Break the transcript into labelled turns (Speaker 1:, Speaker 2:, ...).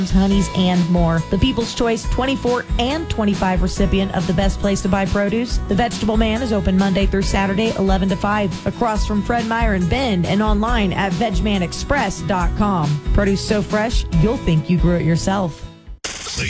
Speaker 1: honeys, and more. The People's Choice 24 and 25 recipient of the Best Place to Buy Produce. The Vegetable Man is open Monday through Saturday, 11 to 5, across from Fred Meyer and Bend, and online at VegManExpress.com. Produce so fresh, you'll think you grew it yourself.